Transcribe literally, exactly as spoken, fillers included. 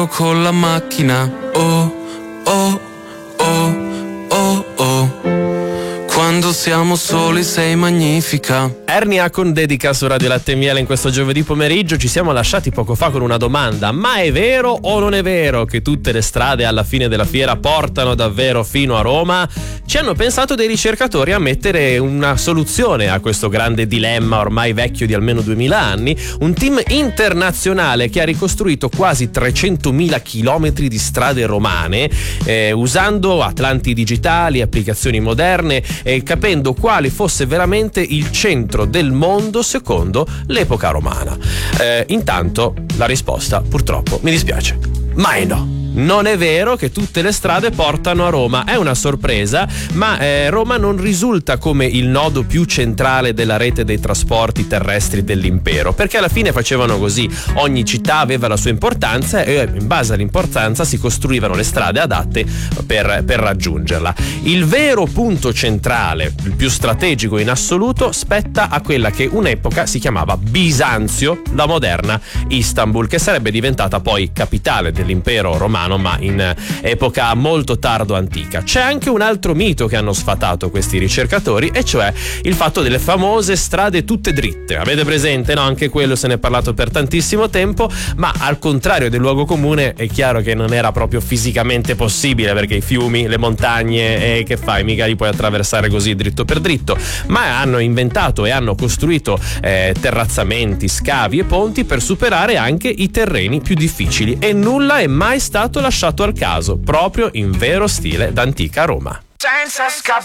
con la macchina, oh, oh, oh, oh, oh. Quando siamo soli sei magnifica. Ernia con dedica su Radio Latte e Miele in questo giovedì pomeriggio. Ci siamo lasciati poco fa con una domanda: ma è vero o non è vero che tutte le strade alla fine della fiera portano davvero fino a Roma? Ci hanno pensato dei ricercatori a mettere una soluzione a questo grande dilemma ormai vecchio di almeno duemila anni. Un team internazionale che ha ricostruito quasi trecentomila chilometri di strade romane eh, usando atlanti digitali, applicazioni moderne e capendo quale fosse veramente il centro del mondo secondo l'epoca romana. Eh, intanto la risposta, purtroppo, mi dispiace, ma è no. Non è vero che tutte le strade portano a Roma, è una sorpresa, ma eh, Roma non risulta come il nodo più centrale della rete dei trasporti terrestri dell'impero, perché alla fine facevano così: ogni città aveva la sua importanza e in base all'importanza si costruivano le strade adatte per, per raggiungerla. Il vero punto centrale, il più strategico in assoluto, spetta a quella che un'epoca si chiamava Bisanzio, la moderna Istanbul, che sarebbe diventata poi capitale dell'impero romano, ma in epoca molto tardo antica. C'è anche un altro mito che hanno sfatato questi ricercatori, e cioè il fatto delle famose strade tutte dritte. Avete presente, no? Anche quello se ne è parlato per tantissimo tempo, ma al contrario del luogo comune è chiaro che non era proprio fisicamente possibile, perché i fiumi, le montagne, e che fai? Mica li puoi attraversare così dritto per dritto. Ma hanno inventato e hanno costruito eh, terrazzamenti, scavi e ponti per superare anche i terreni più difficili, e nulla è mai stato lasciato al caso, proprio in vero stile d'antica Roma. Senza scappare.